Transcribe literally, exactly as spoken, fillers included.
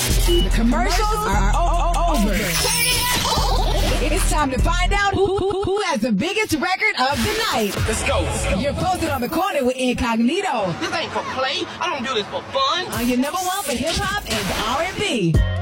The commercials are o- o- over. It's time to find out who, who, who has the biggest record of the night. Let's go. Let's go. You're posted on the corner with Incognito. This ain't for play. I don't do this for fun. On your number one for hip-hop and R and B.